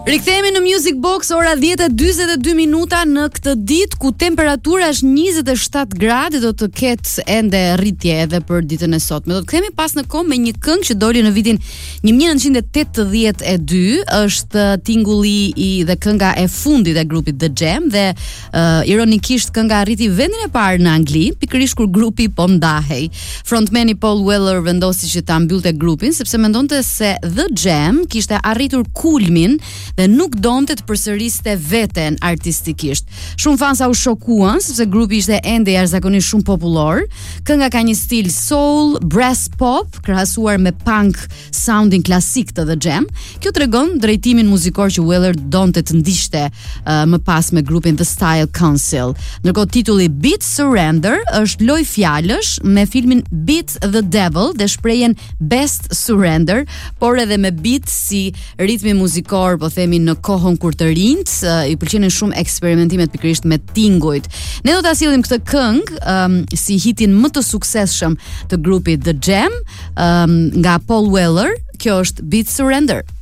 Rikthehemi në Music Box, ora 10:42 minuta në këtë ditë ku temperatura është 27 gradë, do të ketë ende rritje edhe për ditën e sotme. Do të kthehemi pas në kohë me një këngë që doli në vitin 1982, është tingulli dhe kënga e fundit e grupit The Jam dhe ironikisht kënga arriti vendin e parë në Angli, pikërisht kur grupi po ndahej. Frontmani Paul Weller vendosi që ta mbyllte grupin sepse mendonte se The Jam kishte arritur kulmin dhe nuk donte të përsëriste veten artistikisht. Shumë fansa u shokuan sepse grupi ishte ende jashtëzakonisht shumë popullor. Kënga ka një stil soul, brass pop, krahasuar me punk soundin klasik të The Jam. Kjo tregon drejtimin muzikor që Weller donte të ndiqte më pas me grupin The Style Council. Ndërkohë titulli Beat Surrender është lojë fjalësh me filmin Beat the Devil dhe shprehjen Best Surrender, por edhe me beat si ritmi muzikor, po themi në kohën kur të rinjt i pëlqenin shumë eksperimentimet pikërisht me tingujt. Ne do ta sillim këtë këngë si hitin më të suksesshëm të grupit The Jam nga Paul Weller. Kjo është Beat Surrender.